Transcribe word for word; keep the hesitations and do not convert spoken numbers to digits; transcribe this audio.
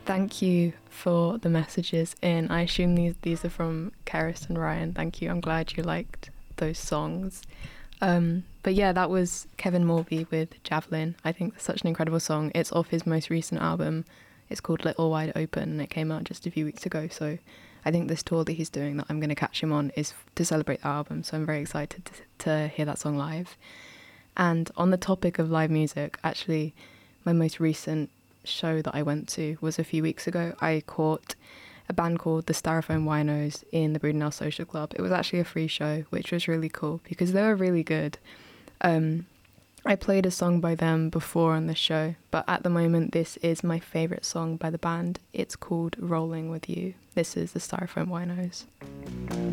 Thank you for the messages in. I assume these these are from Keris and Ryan. Thank you. I'm glad you liked those songs. Um, but yeah, that was Kevin Morby with Javelin. I think that's such an incredible song. It's off his most recent album. It's called Little Wide Open, and it came out just a few weeks ago. So I think this tour that he's doing that I'm going to catch him on is to celebrate the album. So I'm very excited to, to hear that song live. And on the topic of live music, actually, my most recent show that I went to was a few weeks ago. I caught a band called the Styrofoam Winos in the Brudenell Social Club. It was actually a free show, which was really cool because they were really good. Um, I played a song by them before on the show, but at the moment this is my favourite song by the band. It's called Rolling With You. This is the Styrofoam Winos.